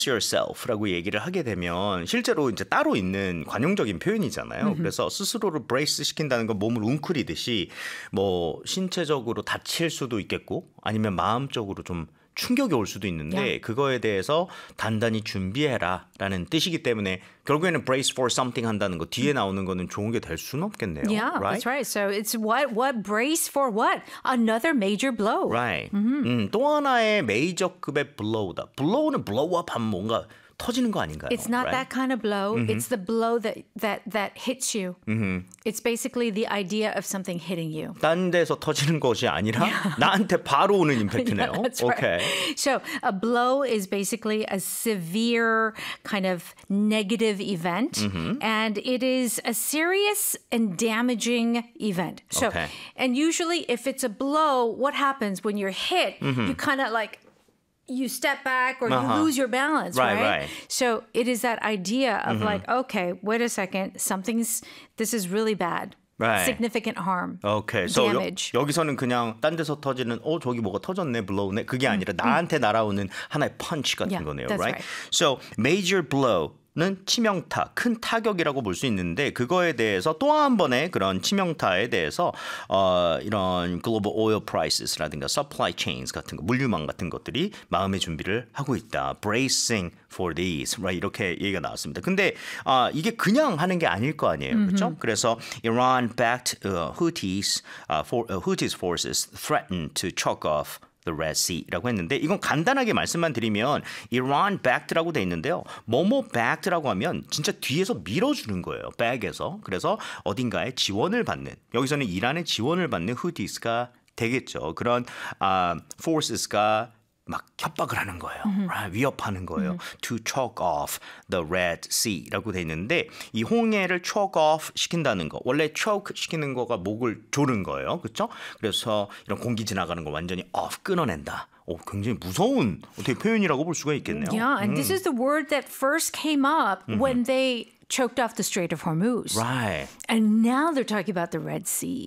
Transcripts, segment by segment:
yourself라고 얘기를 하게 되면 실제로 이제 따로 있는 관용적인 표현이잖아요. 그래서 스스로를 브레이스 시킨다는 건 몸을 웅크리듯이 뭐 신체적으로 다칠 수도 있겠고 아니면 마음적으로 좀 충격이 올 수도 있는데 그거에 대해서 단단히 준비해라라는 뜻이기 때문에 결국에는 brace for something 한다는 거 뒤에 나오는 거는 좋은 게 될 수는 없겠네요. Yeah, right? that's right. So it's what brace for what? Another major blow. Right. 또 하나의 메이저급의 blow다. blow는 blow up 하면 뭔가 터지는 거 아닌가요? It's not right? that kind of blow. It's the blow that hits you. It's basically the idea of something hitting you. 딴 데서 터지는 것이 아니라 나한테 바로 오는 임팩트네요. Yeah, that's okay. right. So a blow is basically a severe kind of negative event, and it is a serious and damaging event. So, Okay. and usually if it's a blow, what happens when you're hit? You kind of like you step back or you lose your balance, Right. So it is that idea of like, okay, wait a second, this is really bad. Right. Significant harm, Okay. So damage. 여기서는 그냥 딴 데서 터지는 저기 뭐가 터졌네, blow네. 그게 아니라 나한테 날아오는 하나의 펀치 같은 Yeah, 거네요. that's right? right. So major blow 는 치명타, 큰 타격이라고 볼 수 있는데 그거에 대해서 또 한 번의 그런 치명타에 대해서 이런 global oil prices라든가 supply chains 같은 거, 물류망 같은 것들이 마음의 준비를 하고 있다. bracing for these, right? 이렇게 얘기가 나왔습니다. 근데 이게 그냥 하는 게 아닐 거 아니에요, 그렇죠? 그래서 Iran-backed Houthis forces threatened to choke off the Red Sea라고 했는데 이건 간단하게 말씀만 드리면 Iran backed라고 돼 있는데요. 뭐뭐 backed라고 하면 진짜 뒤에서 밀어주는 거예요. back에서. 그래서 어딘가에 지원을 받는 여기서는 이란의 지원을 받는 후티스가 되겠죠. 그런 forces가 막 협박을 하는 거예요. right? 위협하는 거예요. To choke off the Red Sea라고 돼 있는데 이 홍해를 choke off 시킨다는 거. 원래 choke 시키는 거가 목을 조른 거예요. 그렇죠? 그래서 이런 공기 지나가는 걸 완전히 off 끊어낸다. 굉장히 무서운 어떻게 표현이라고 볼 수가 있겠네요. Yeah, and this is the word that first came up when they choked off the Strait of Hormuz. Right. And now they're talking about the Red Sea.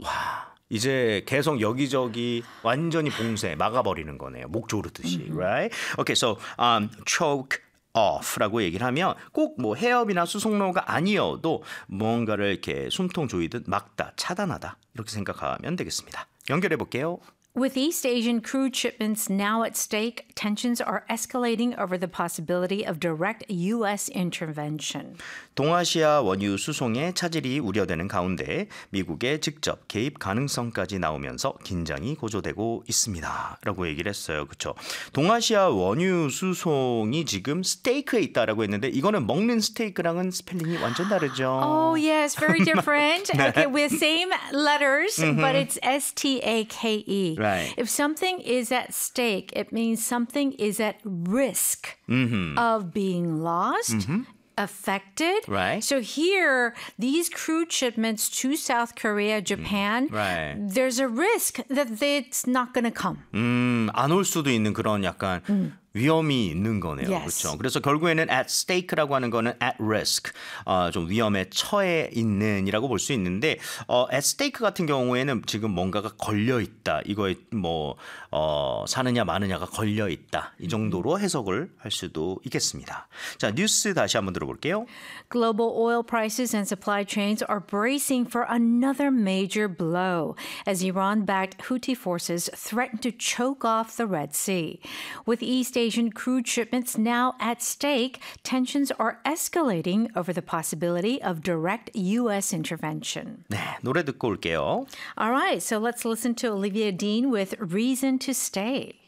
이제 계속 여기저기 완전히 봉쇄 막아버리는 거네요. 목 조르듯이, right? Okay, so choke off라고 얘기를 하면 꼭 뭐 해협이나 수송로가 아니어도 뭔가를 이렇게 숨통 조이듯 막다, 차단하다 이렇게 생각하면 되겠습니다. 연결해 볼게요. With East Asian crude shipments now at stake, tensions are escalating over the possibility of direct U.S. intervention. 동아시아 원유 수송에 차질이 우려되는 가운데 미국의 직접 개입 가능성까지 나오면서 긴장이 고조되고 있습니다. 라고 얘기를 했어요. 그렇죠? 동아시아 원유 수송이 지금 스테이크에 있다라고 했는데 이거는 먹는 스테이크랑은 스펠링이 완전 다르죠. Oh, yes, very different. Okay, with same letters, but it's S-T-A-K-E. Right. If something is at stake, it means something is at risk of being lost, affected. Right. So here, these crude shipments to South Korea, Japan, Right. there's a risk that it's not going to come. 안 올 수도 있는 그런 약간 위험이 있는 거네요. Yes. 그렇죠. 그래서 결국에는 at stake라고 하는 거는 at risk, 좀 위험에 처해 있는이라고 볼 수 있는데 at stake 같은 경우에는 지금 뭔가가 걸려 있다. 이거에 뭐 사느냐 마느냐가 걸려 있다. 이 정도로 해석을 할 수도 있겠습니다. 자, 뉴스 다시 한번 들어볼게요. Global oil prices and supply chains are bracing for another major blow as Iran-backed Houthi forces threaten to choke off the Red Sea. With East Asian crude shipments now at stake, tensions are escalating over the possibility of direct U.S. intervention. 네, 노래 듣고 올게요. All right, so let's listen to Olivia Dean with Reason to Stay.